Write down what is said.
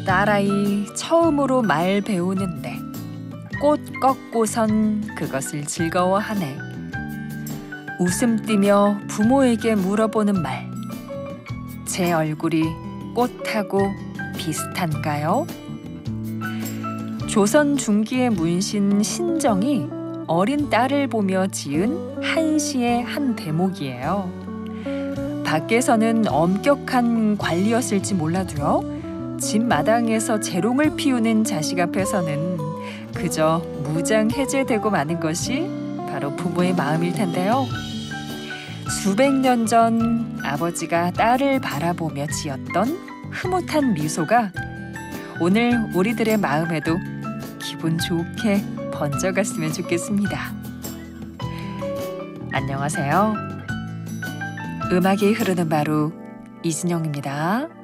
딸아이 처음으로 말 배우는데 꽃 꺾고선 그것을 즐거워하네. 웃음 띠며 부모에게 물어보는 말. 제 얼굴이 꽃하고 비슷한가요? 조선 중기의 문신 신정이 어린 딸을 보며 지은 한시의 한 대목이에요. 밖에서는 엄격한 관리였을지 몰라도요, 집 마당에서 재롱을 피우는 자식 앞에서는 그저 무장해제되고 마는 것이 바로 부모의 마음일 텐데요. 수백 년 전 아버지가 딸을 바라보며 지었던 흐뭇한 미소가 오늘 우리들의 마음에도 기분 좋게 번져갔으면 좋겠습니다. 안녕하세요. 음악이 흐르는 바로 이진영입니다.